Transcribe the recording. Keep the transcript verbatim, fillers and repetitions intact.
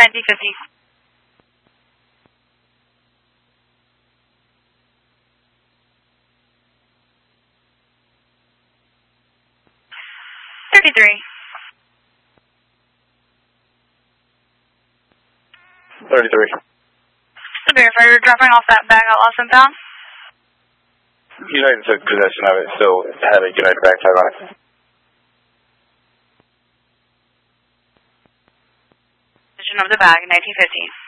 nineteen fifty. thirty-three. thirty-three. To verify, you're dropping off that bag at Lost and Found? United took possession of it, still had a United backpack on it. Position of the bag, nineteen fifty.